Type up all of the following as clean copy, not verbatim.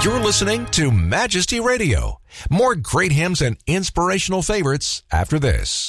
You're listening to Majesty Radio. More great hymns and inspirational favorites after this.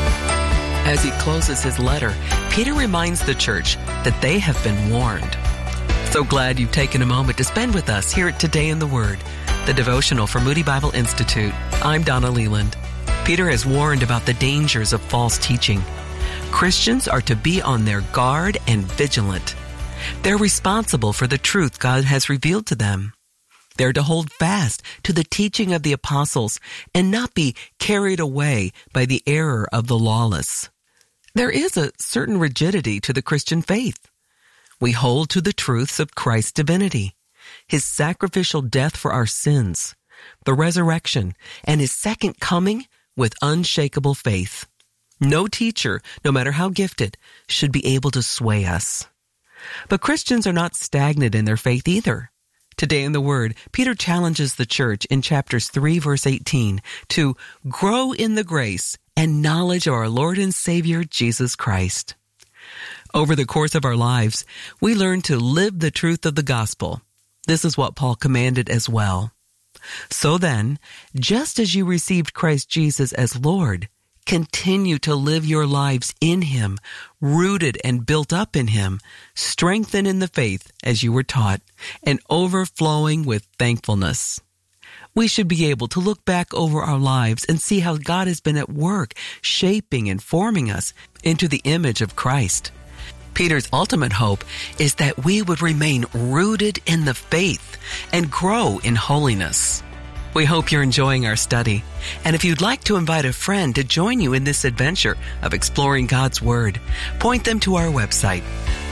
As he closes his letter, Peter reminds the church that they have been warned. So glad you've taken a moment to spend with us here at Today in the Word, the devotional for Moody Bible Institute. I'm Donna Leland. Peter has warned about the dangers of false teaching. Christians are to be on their guard and vigilant. They're responsible for the truth God has revealed to them. They're to hold fast to the teaching of the apostles and not be carried away by the error of the lawless. There is a certain rigidity to the Christian faith. We hold to the truths of Christ's divinity, his sacrificial death for our sins, the resurrection, and his second coming with unshakable faith. No teacher, no matter how gifted, should be able to sway us. But Christians are not stagnant in their faith either. Today in the Word, Peter challenges the church in chapters 3, verse 18, to grow in the grace and knowledge of our Lord and Savior, Jesus Christ. Over the course of our lives, we learn to live the truth of the gospel. This is what Paul commanded as well. So then, just as you received Christ Jesus as Lord, continue to live your lives in him, rooted and built up in him, strengthened in the faith as you were taught, and overflowing with thankfulness. We should be able to look back over our lives and see how God has been at work, shaping and forming us into the image of Christ. Peter's ultimate hope is that we would remain rooted in the faith and grow in holiness. We hope you're enjoying our study. And if you'd like to invite a friend to join you in this adventure of exploring God's Word, point them to our website,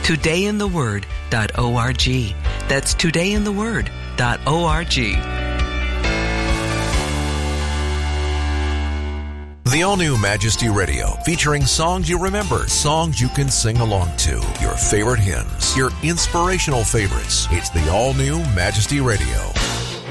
todayintheword.org. That's todayintheword.org. The all-new Majesty Radio, featuring songs you remember, songs you can sing along to, your favorite hymns, your inspirational favorites. It's the all-new Majesty Radio.